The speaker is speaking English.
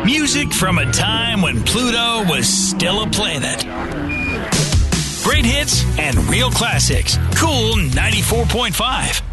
Music from a time when Pluto was still a planet. Great hits and real classics. Cool 94.5.